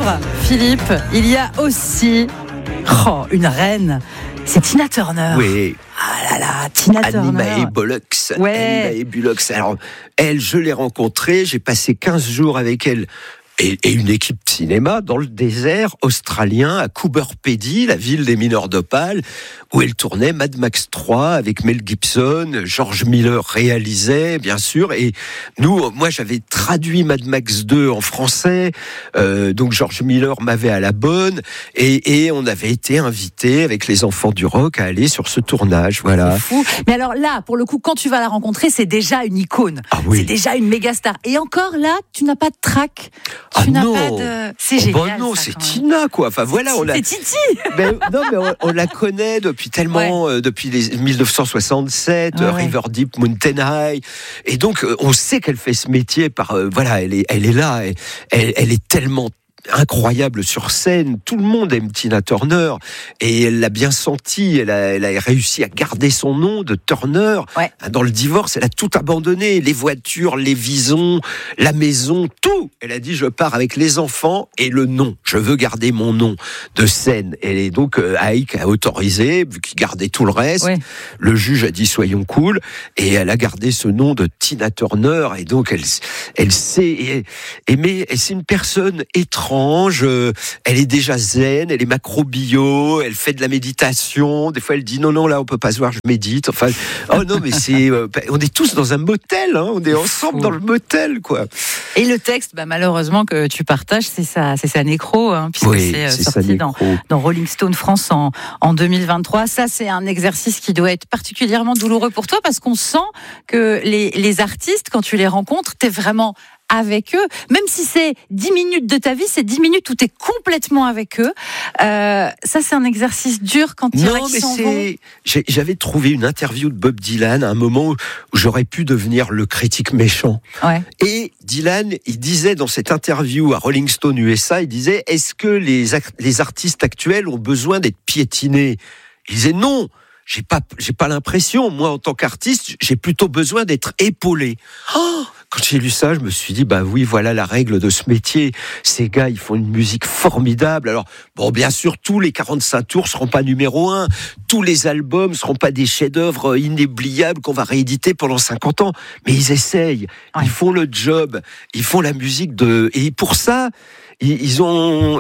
livre, Philippe, il y a aussi une reine. C'est Tina Turner. Oui. Ah là là, Tina Turner. Animae Bullocks. Ouais. Animae Bullocks. Alors, elle, je l'ai rencontrée, j'ai passé 15 jours avec elle. Et une équipe de cinéma dans le désert australien, à Coober Pedy, la ville des mineurs d'opale, où elle tournait Mad Max 3 avec Mel Gibson. George Miller réalisait, bien sûr. Et moi, j'avais traduit Mad Max 2 en français. Donc, George Miller m'avait à la bonne. Et on avait été invités avec les enfants du rock à aller sur ce tournage. Voilà. C'est fou. Mais alors là, pour le coup, quand tu vas la rencontrer, c'est déjà une icône. Ah oui. C'est déjà une méga star. Et encore là, tu n'as pas de trac. Ah Tu n'as non. pas de... C'est génial. Non, ça, c'est quand même. Tina, quoi. Enfin, voilà, C'est Titi. Mais on la connaît depuis tellement, depuis 1967, Ouais. River Deep, Mountain High. Et donc, on sait qu'elle fait ce métier par, elle est là. Elle est tellement incroyable sur scène. Tout le monde aime Tina Turner. Et elle l'a bien senti. Elle a réussi à garder son nom de Turner. Ouais. Dans le divorce, elle a tout abandonné. Les voitures, les visons, la maison, tout. Elle a dit, je pars avec les enfants et le nom. Je veux garder mon nom de scène. Et donc, Ike a autorisé, vu qu'il gardait tout le reste. Ouais. Le juge a dit, soyons cool. Et elle a gardé ce nom de Tina Turner. Et donc, elle sait aimer. Et c'est une personne étrange. Elle est déjà zen, elle est macro-bio, elle fait de la méditation. Des fois, elle dit non, là, on peut pas se voir, je médite. Enfin, oh non, mais on est tous dans un motel, hein, on est ensemble dans le motel, quoi. Et le texte, malheureusement, que tu partages, c'est sa nécro, hein, puisque Oui, c'est sa sorti nécro. dans Rolling Stone France en 2023. Ça, c'est un exercice qui doit être particulièrement douloureux pour toi, parce qu'on sent que les artistes, quand tu les rencontres, t'es vraiment avec eux, même si c'est 10 minutes de ta vie, c'est 10 minutes où tu es complètement avec eux. Ça, c'est un exercice dur quand il y en a qui s'en vont. J'avais trouvé une interview de Bob Dylan à un moment où j'aurais pu devenir le critique méchant. Ouais. Et Dylan, il disait dans cette interview à Rolling Stone USA, il disait, est-ce que les artistes actuels ont besoin d'être piétinés? Il disait non. J'ai pas l'impression. Moi, en tant qu'artiste, j'ai plutôt besoin d'être épaulé. Oh! Quand j'ai lu ça, je me suis dit, oui, voilà la règle de ce métier. Ces gars, ils font une musique formidable. Alors, bien sûr, tous les 45 tours seront pas numéro 1. Tous les albums seront pas des chefs-d'œuvre inoubliables qu'on va rééditer pendant 50 ans. Mais ils essayent. Ouais. Ils font le job. Ils font la musique et pour ça, ils ont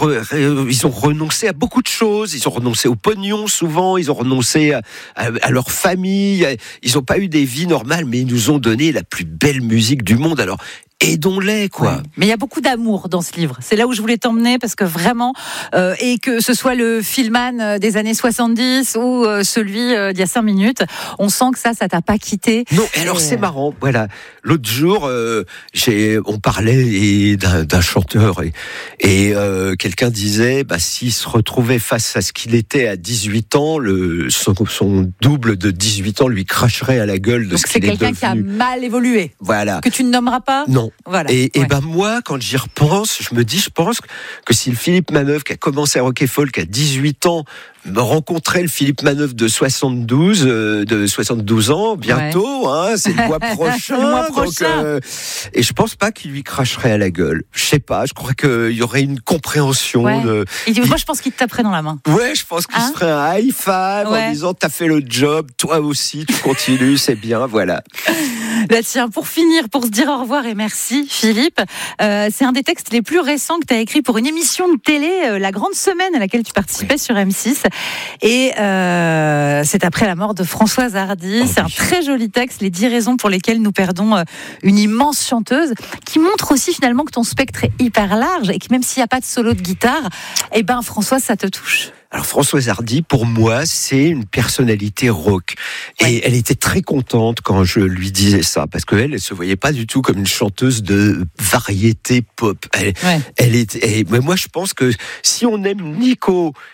renoncé à beaucoup de choses. Ils ont renoncé au pognon souvent. Ils ont renoncé à leur famille. Ils n'ont pas eu des vies normales, mais ils nous ont donné la plus belle musique du monde. Alors, aidons-les, quoi. Ouais. Mais il y a beaucoup d'amour dans ce livre. C'est là où je voulais t'emmener, parce que vraiment, et que ce soit le Fillman des années 70 ou celui d'il y a 5 minutes, on sent que ça t'a pas quitté. Non, et alors c'est marrant. Voilà. L'autre jour, on parlait d'un chanteur et quelqu'un disait, s'il se retrouvait face à ce qu'il était à 18 ans, son double de 18 ans lui cracherait à la gueule de donc ce qu'il est devenu. Donc c'est quelqu'un qui a mal évolué. Voilà. Que tu ne nommeras pas. Non. Voilà. Et moi, quand j'y repense, je pense que si le Philippe Manœuvre qui a commencé à Rock & Folk à 18 ans me rencontrait le Philippe Manœuvre de 72 ans, bientôt, c'est le mois prochain. Le mois prochain. Donc, et je pense pas qu'il lui cracherait à la gueule. Je sais pas, je crois qu'il y aurait une compréhension. Ouais. Moi, je pense qu'il te taperait dans la main. Ouais, je pense qu'il se ferait un high five en disant, t'as fait le job, toi aussi, tu continues, c'est bien, voilà. Tiens, pour finir, pour se dire au revoir et merci Philippe, c'est un des textes les plus récents que tu as écrit pour une émission de télé, La Grande Semaine, à laquelle tu participais sur M6. Et c'est après la mort de Françoise Hardy. C'est un très joli texte, les 10 raisons pour lesquelles nous perdons une immense chanteuse, qui montre aussi finalement que ton spectre est hyper large et que même s'il n'y a pas de solo de guitare, Françoise, ça te touche. Alors Françoise Hardy, pour moi, c'est une personnalité rock. Et elle était très contente quand je lui disais ça, parce qu'elle se voyait pas du tout comme une chanteuse de variété pop. Mais moi, je pense que si on aime Nico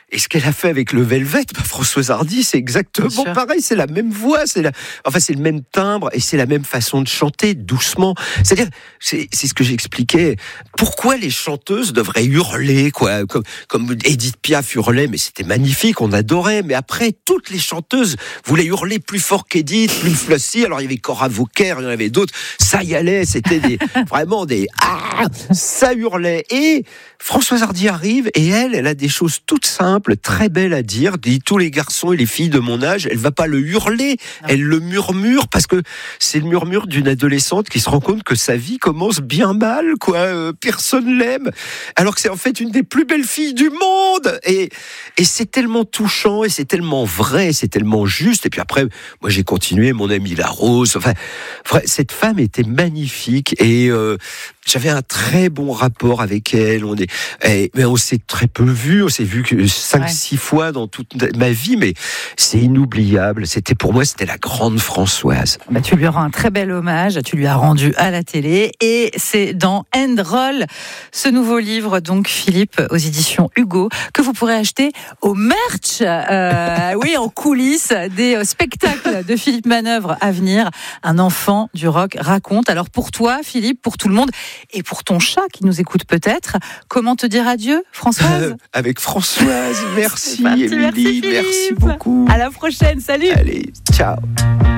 Et ce qu'elle a fait avec le Velvet, Françoise Hardy, c'est exactement pareil. C'est la même voix, c'est le même timbre et c'est la même façon de chanter doucement. C'est-à-dire, c'est ce que j'expliquais. Pourquoi les chanteuses devraient hurler, quoi, comme Edith Piaf hurlait, mais c'était magnifique, on adorait. Mais après, toutes les chanteuses voulaient hurler plus fort qu'Edith, plus Flossie. Alors il y avait Cora Vauquer, il y en avait d'autres. Ça y allait, c'était vraiment des ça hurlait. Et Françoise Hardy arrive et elle a des choses toutes simples, très belles à dire. Dit tous les garçons et les filles de mon âge, elle va pas le hurler, elle le murmure parce que c'est le murmure d'une adolescente qui se rend compte que sa vie commence bien mal, quoi. Personne l'aime, alors que c'est en fait une des plus belles filles du monde. Et c'est tellement touchant et c'est tellement vrai, c'est tellement juste. Et puis après, moi j'ai continué, mon ami La Rose. Enfin, cette femme était magnifique et j'avais un très bon rapport avec elle. Mais on s'est très peu vu. On s'est vu que 5-6 fois dans toute ma vie, mais c'est inoubliable. Pour moi, c'était la grande Françoise. Tu lui rends un très bel hommage. Tu lui as rendu à la télé. Et c'est dans End Roll, ce nouveau livre, donc Philippe, aux éditions Hugo, que vous pourrez acheter au merch. En coulisses des spectacles de Philippe Manœuvre à venir. Un enfant du rock raconte. Alors pour toi, Philippe, pour tout le monde, et pour ton chat qui nous écoute peut-être, comment te dire adieu, Françoise ? Avec Françoise, merci parti, Émilie, merci beaucoup. À la prochaine, salut. Allez, ciao.